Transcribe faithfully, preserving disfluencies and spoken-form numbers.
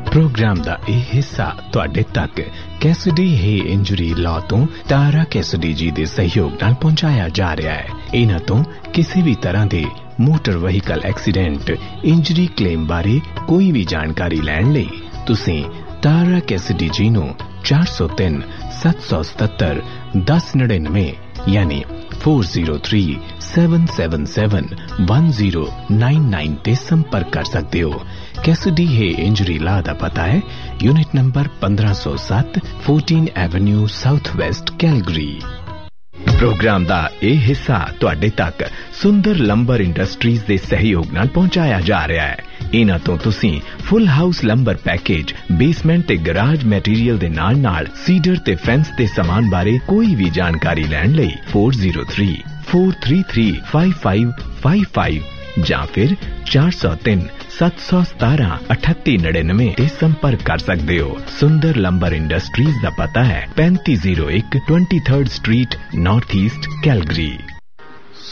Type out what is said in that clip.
Programme दा ਇਹ ਹਿੱਸਾ ਤੁਹਾਡੇ ਤੱਕ ਕੈਸਡੀ ਹੈ ਇੰਜਰੀ ਲਾਅ ਤੋਂ ਤਾਰਾ ਕੈਸਡੀ ਜੀ ਦੇ ਸਹਿਯੋਗ ਨਾਲ ਪਹੁੰਚਾਇਆ ਜਾ ਰਿਹਾ ਹੈ। ਇਹਨਾਂ ਤੋਂ ਕਿਸੇ ਵੀ ਤਰ੍ਹਾਂ ਦੇ motor vehicle accident injury claim ਬਾਰੇ ਕੋਈ ਵੀ ਜਾਣਕਾਰੀ ਲੈਣ ਲਈ ਤੁਸੀਂ ਤਾਰਾ ਕੈਸਡੀ ਜੀ ਨੂੰ ਚਾਰ ਸੌ ਤਿੰਨ ਸੱਤ ਸੌ ਸਤੱਤਰ ਦਸ ਨੜਿਨਵੇਂ यानी four zero three seven seven seven one zero nine nine ते संपर्क कर सकते हो। कैसिडी है इंजरी ला दा पता है यूनिट नंबर पंद्रह सौ सात fourteen Avenue south west Calgary. Programme दा ਇਹ ਹਿੱਸਾ ਤੁਹਾਡੇ ਤੱਕ ਸੁੰਦਰ ਲੰਬਰ ਇੰਡਸਟਰੀਜ਼ ਦੇ ਸਹਿਯੋਗ ਨਾਲ ਪਹੁੰਚਾਇਆ ਜਾ ਰਿਹਾ ਹੈ। ਇਹਨਾਂ ਤੋਂ ਤੁਸੀਂ ਫੁੱਲ ਹਾਊਸ ਲੰਬਰ ਪੈਕੇਜ, ਬੇਸਮੈਂਟ ਤੇ ਗਰਾਜ ਮਟੀਰੀਅਲ ਦੇ ਨਾਲ ਨਾਲ ਸੀਡਰ ਤੇ ਫੈਂਸ ਦੇ ਸਮਾਨ ਬਾਰੇ ਕੋਈ ਵੀ ਜਾਣਕਾਰੀ ਲੈਣ ਲਈ four zero three four three three five five five five ਜਾਂ ਫਿਰ ਚਾਰ ਸੌ ਤਿੰਨ ਸੱਤ ਸੌ ਸਤਾਰਾਂ ਅਠੱਤੀ ਨੜਿਨਵੇਂ ਤੇ ਸੰਪਰਕ ਕਰ ਸਕਦੇ ਹੋ। ਸੁੰਦਰ ਲੰਬਰ ਇੰਡਸਟਰੀਜ਼ ਦਾ ਪਤਾ ਹੈ पैंतीस जीरो एक twenty third street north east Calgary.